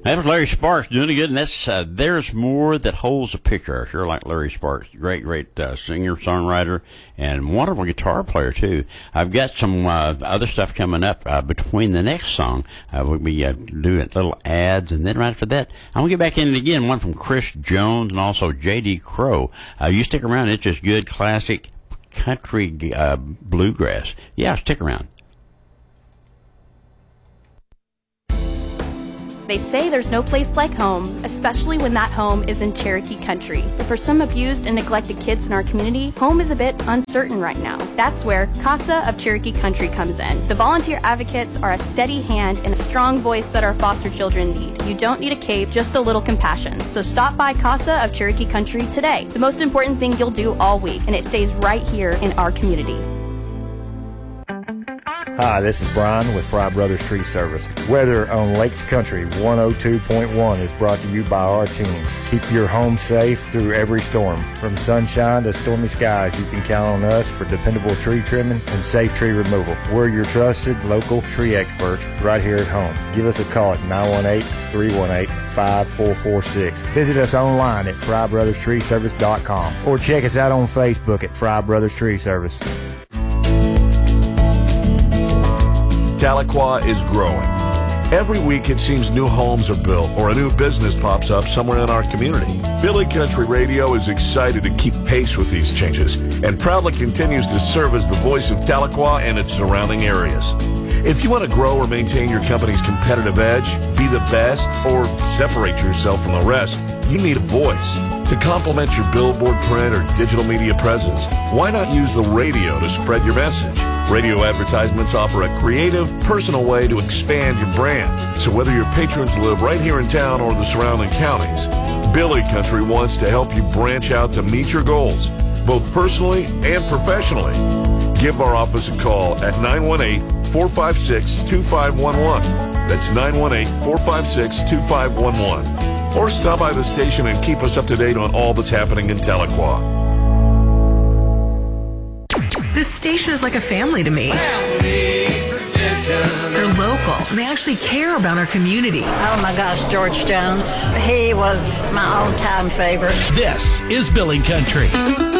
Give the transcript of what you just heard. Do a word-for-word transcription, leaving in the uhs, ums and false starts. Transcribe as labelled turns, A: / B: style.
A: That was Larry Sparks doing it good, and that's uh, There's More That Holds a Picture. I sure like Larry Sparks. Great, great uh, singer, songwriter, and wonderful guitar player, too. I've got some uh, other stuff coming up uh, between the next song. Uh, we'll be uh, doing little ads, and then right after that, I'm going to get back in it again, one from Chris Jones and also J D. Crowe. Uh, you stick around. It's just good, classic country uh, bluegrass. Yeah, stick around.
B: They say there's no place like home, especially when that home is in Cherokee country. But for some abused and neglected kids in our community, home is a bit uncertain right now. That's where CASA of Cherokee Country comes in. The volunteer advocates are a steady hand and a strong voice that our foster children need. You don't need a cape, just a little compassion. So stop by CASA of Cherokee Country today. The most important thing you'll do all week, and it stays right here in our community.
C: Hi, this is Brian with Fry Brothers Tree Service. Weather on Lakes Country one oh two point one is brought to you by our team. Keep your home safe through every storm. From sunshine to stormy skies, you can count on us for dependable tree trimming and safe tree removal. We're your trusted local tree experts right here at home. Give us a call at nine one eight, three one eight, five four four six. Visit us online at fry brothers tree service dot com or check us out on Facebook at Fry Brothers Tree Service.
D: Tahlequah is growing. Every week it seems new homes are built or a new business pops up somewhere in our community. Billy Country Radio is excited to keep pace with these changes and proudly continues to serve as the voice of Tahlequah and its surrounding areas. If you want to grow or maintain your company's competitive edge, be the best, or separate yourself from the rest, you need a voice. To complement your billboard, print, or digital media presence, why not use the radio to spread your message? Radio advertisements offer a creative, personal way to expand your brand. So whether your patrons live right here in town or the surrounding counties, Billy Country wants to help you branch out to meet your goals, both personally and professionally. Give our office a call at nine one eight, four five six, two five one one. That's nine one eight, four five six, two five one one. Or stop by the station and keep us up to date on all that's happening in Tahlequah.
E: This station is like a family to me. Family tradition. They're local, and they actually care about our community.
F: Oh my gosh, George Jones. He was my all-time favorite.
G: This is Billy Country.